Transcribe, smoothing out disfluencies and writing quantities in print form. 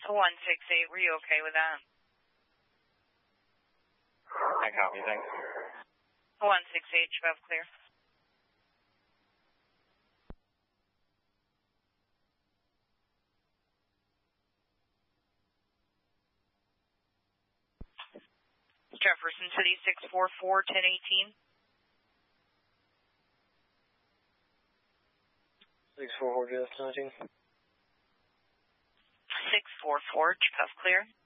So 168, were you okay with that? I copy, thanks. 168, Chev clear. Jefferson City 644 1018. 644 just 19. 644, Chev clear.